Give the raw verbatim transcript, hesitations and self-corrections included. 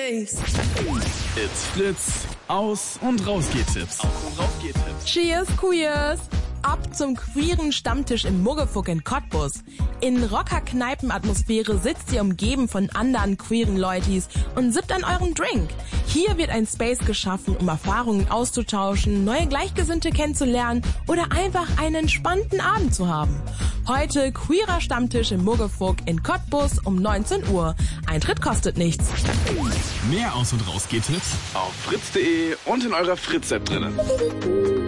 Space. It's Fritz. Aus- und Rausgehtipps. Aus- und Rausgehtipps. Cheers, Queers! Ab zum queeren Stammtisch im Muggefuck in Cottbus. In Rocker-Kneipen-Atmosphäre sitzt ihr umgeben von anderen queeren Leutis und sippt an eurem Drink. Hier wird ein Space geschaffen, um Erfahrungen auszutauschen, neue Gleichgesinnte kennenzulernen oder einfach einen entspannten Abend zu haben. Heute queerer Stammtisch im Muggefuck in Cottbus um neunzehn Uhr. Eintritt kostet nichts. Mehr Aus- und Rausgehtipps auf fritz punkt de und in eurer Fritz-App drinnen.